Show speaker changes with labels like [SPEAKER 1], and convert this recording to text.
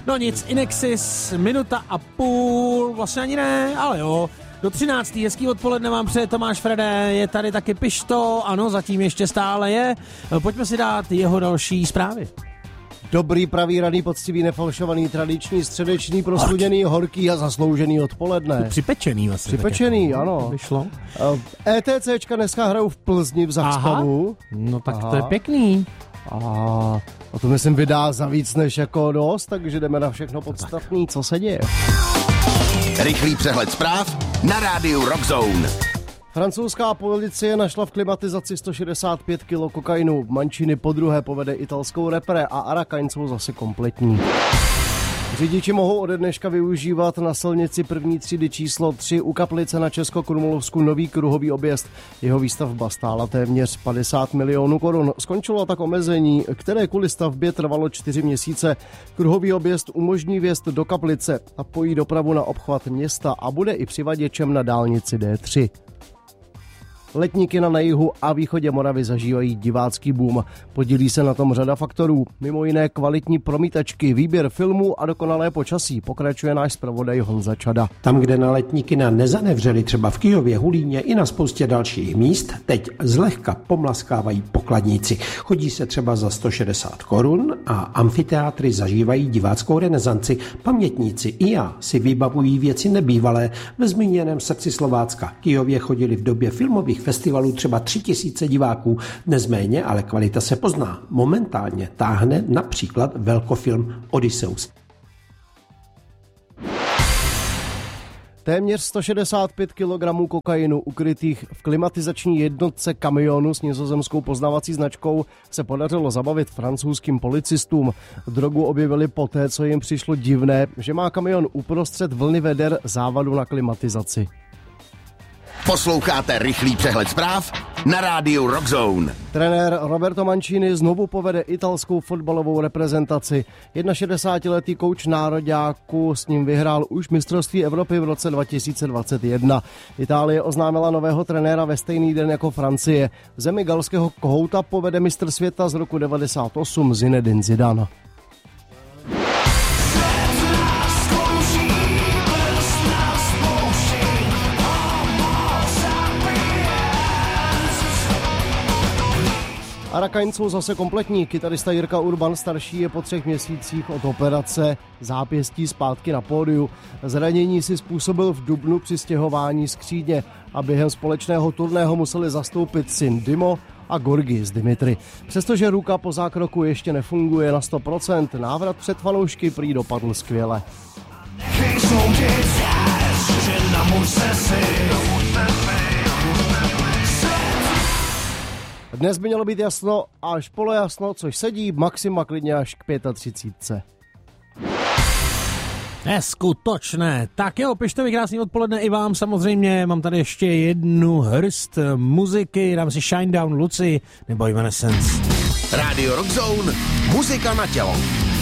[SPEAKER 1] No nic, Inexis, minuta a půl, vlastně ani ne, ale jo. Do 13. hezký odpoledne vám přeje Tomáš Frede, je tady taky Pišto, ano, zatím ještě stále je. Pojďme si dát jeho další zprávy.
[SPEAKER 2] Dobrý, pravý, raný, poctivý, nefalšovaný, tradiční, středeční, prostuděný, horký a zasloužený odpoledne.
[SPEAKER 1] Připečený vlastně.
[SPEAKER 2] Připečený, ano.
[SPEAKER 1] Vyšlo.
[SPEAKER 2] ETCčka dneska hrajou v Plzni v Zakspavu.
[SPEAKER 1] No tak to je pěkný.
[SPEAKER 2] A to myslím vydá za víc než jako dost, takže jdeme na všechno podstatný, co se děje.
[SPEAKER 3] Rychlý přehled zpráv na rádiu Rockzone.
[SPEAKER 2] Francouzská policie našla v klimatizaci 165 kg kokainu. Mančiny podruhé povede italskou repre a Arakaň jsou zase kompletní. Řidiči mohou ode dneška využívat na silnici první třídy číslo 3 u Kaplice na Českokrumlovsku nový kruhový objezd. Jeho výstavba stála téměř 50 milionů korun. Skončilo tak omezení, které kvůli stavbě trvalo 4 měsíce. Kruhový objezd umožní vjezd do Kaplice a pojí dopravu na obchvat města a bude i přivaděčem na dálnici D3. Letníky na jihu a východě Moravy zažívají divácký boom. Podílí se na tom řada faktorů, mimo jiné kvalitní promítačky, výběr filmů a dokonalé počasí, pokračuje náš zpravodaj Honza Čada.
[SPEAKER 4] Tam, kde na letníky nezanevřeli třeba v Kyjově, Hulíně i na spoustě dalších míst, teď zlehka pomlaskávají pokladníci. Chodí se třeba za 160 korun a amfiteátry zažívají diváckou renesanci. Pamětníci i já si vybavují věci nebývalé. Ve zmíněném srdci Slovácka Kyjově chodili v době filmových festivalů třeba 3000 diváků, dnes méně, ale kvalita se pozná. Momentálně táhne například velkofilm Odysseus.
[SPEAKER 2] Téměř 165 kg kokainu ukrytých v klimatizační jednotce kamionu s nizozemskou poznávací značkou se podařilo zabavit francouzským policistům. Drogu objevili poté, co jim přišlo divné, že má kamion uprostřed vlny veder závadu na klimatizaci.
[SPEAKER 3] Posloucháte rychlý přehled zpráv na rádiu Rockzone.
[SPEAKER 2] Trenér Roberto Mancini znovu povede italskou fotbalovou reprezentaci. 61letý kouč nároďáku s ním vyhrál už mistrovství Evropy v roce 2021. Itálie oznámila nového trenéra ve stejný den jako Francie. V zemi galského kohouta povede mistr světa z roku 98 Zinedine Zidane. Arakaň jsou zase kompletní. Kytarista Jirka Urban starší je po 3 měsících od operace zápěstí zpátky na pódiu. Zranění si způsobil v dubnu při stěhování skříně a během společného turného museli zastoupit syn Dimo a Gorgi z Dimitry. Přestože ruka po zákroku ještě nefunguje na 100%, návrat před fanoušky prý dopadl skvěle. Dnes by mělo být jasno až polojasno, což sedí maxima klidně až k 35.
[SPEAKER 1] Neskutočné. Tak jo, pište mi krásný odpoledne i vám samozřejmě. Mám tady ještě jednu hrst muziky. Dám si Shinedown, Lucy nebo Evanescence.
[SPEAKER 3] Radio Rockzone, muzika na tělo.